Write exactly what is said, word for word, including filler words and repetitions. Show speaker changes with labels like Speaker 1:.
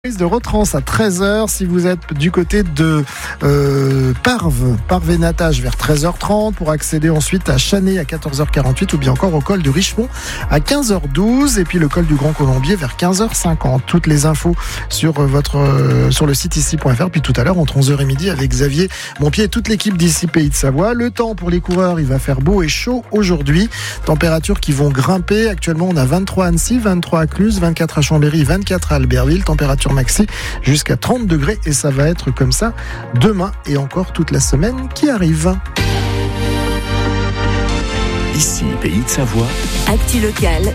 Speaker 1: De Retrans à treize heures, si vous êtes du côté de euh, Parve, Parve et Natage vers treize heures trente, pour accéder ensuite à Chanay à quatorze heures quarante-huit ou bien encore au col de Richemont à quinze heures douze et puis le col du Grand Colombier vers quinze heures cinquante. Toutes les infos sur votre euh, sur le site ici point f r. Puis tout à l'heure entre onze heures midi avec Xavier Montpied et toute l'équipe d'ici Pays de Savoie. Le temps pour les coureurs, il va faire beau et chaud aujourd'hui. Températures qui vont grimper. Actuellement, on a vingt-trois à Annecy, vingt-trois à Cluse, vingt-quatre à Chambéry, vingt-quatre à Albertville. Température maxi jusqu'à trente degrés et ça va être comme ça demain et encore toute la semaine qui arrive.
Speaker 2: Ici, Pays de Savoie.
Speaker 3: Actu locale,